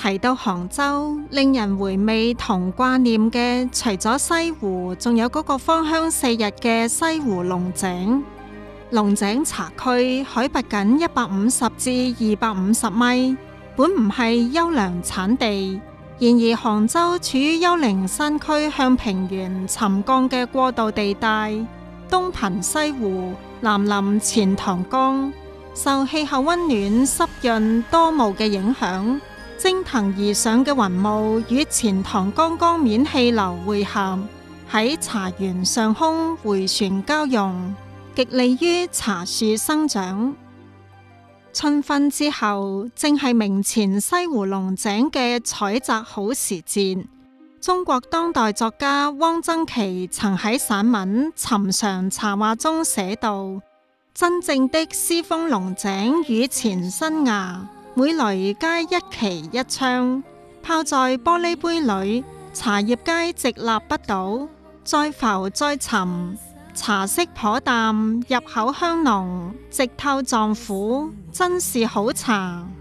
提到杭州，令人回味同掛念嘅，除咗西湖，仲有嗰個芳香4日嘅西湖龍井。龍井茶區海拔僅150至250米，本唔係優良產地，然而杭州處於丘陵山區向平原沉降嘅過渡地帶，東瀕西湖，南臨錢塘江，受氣候溫暖、濕潤、多霧嘅影響，蒸騰而上嘅雲霧與錢塘江江面氣流匯合，喺茶園上空迴旋交融，極利於茶樹生長。春分之後，正係明前西湖龍井嘅採摘好時節。中國當代作家汪曾祺曾喺散文《尋常茶話》中寫道：真正的絲風龍井與前新芽，每蕾皆一旗一窗，泡在玻璃杯裏，茶葉皆直立不倒，再浮再沉，茶色頗淡，入口香濃，直透臟腑，真是好茶。